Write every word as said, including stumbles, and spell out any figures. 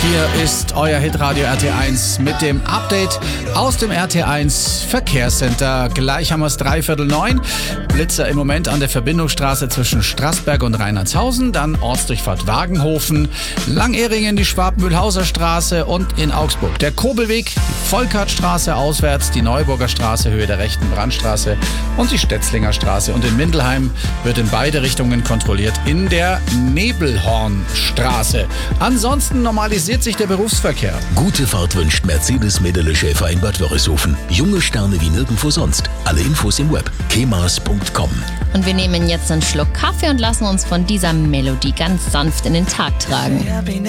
Hier ist euer Hitradio R T eins mit dem Update aus dem R T eins Verkehrscenter. Gleich haben wir es dreiviertel neun. Blitzer im Moment an der Verbindungsstraße zwischen Straßberg und Reinhardshausen, dann Ortsdurchfahrt Wagenhofen, Langehringen die Schwab-Mühlhauser Straße und in Augsburg der Kobelweg, die Volkartstraße auswärts, die Neuburger Straße Höhe der rechten Brandstraße und die Stetzlinger Straße. Und in Mindelheim wird in beide Richtungen kontrolliert in der Nebelhornstraße. Ansonsten normalisiert sich der Berufsverkehr. Gute Fahrt wünscht Mercedes-Medele Schäfer in Bad Wörishofen. Junge Sterne wie nirgendwo sonst. Alle Infos im Web kemas punkt com. Und wir nehmen jetzt einen Schluck Kaffee und lassen uns von dieser Melodie ganz sanft in den Tag tragen.